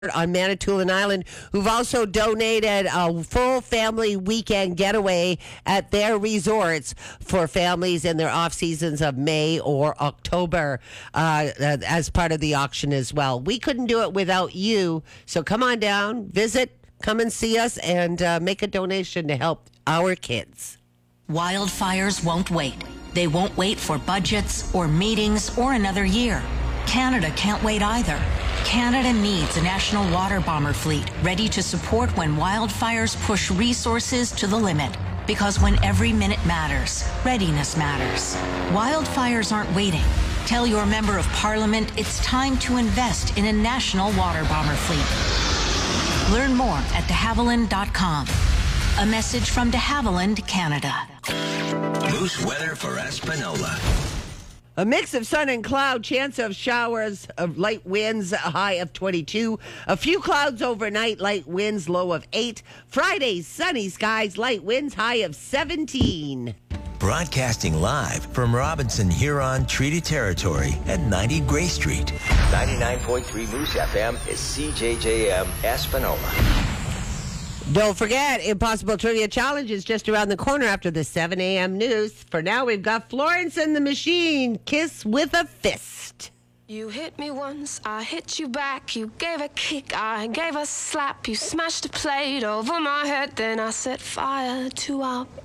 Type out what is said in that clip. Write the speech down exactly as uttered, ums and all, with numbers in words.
on Manitoulin Island, who've also donated a full family weekend getaway at their resorts for families in their off seasons of May or October uh, as part of the auction as well. We couldn't do it without you, so come on down, visit, come and see us, and uh, make a donation to help our kids. Wildfires won't wait. They won't wait for budgets or meetings or another year. Canada can't wait either. Canada needs a national water bomber fleet ready to support when wildfires push resources to the limit. Because when every minute matters, readiness matters. Wildfires aren't waiting. Tell your member of parliament it's time to invest in a national water bomber fleet. Learn more at de havilland dot com. A message from de Havilland, Canada. Moose weather for Espanola. A mix of sun and cloud, chance of showers, of light winds, a high of twenty-two. A few clouds overnight, light winds, low of eight. Friday, sunny skies, light winds, high of seventeen. Broadcasting live from Robinson Huron Treaty Territory at ninety Gray Street. ninety-nine point three Moose F M is C J J M Espanola. Don't forget, Impossible Trivia Challenge is just around the corner after the seven a.m. news. For now, we've got Florence and the Machine, Kiss with a Fist. You hit me once, I hit you back. You gave a kick, I gave a slap. You smashed a plate over my head, then I set fire to our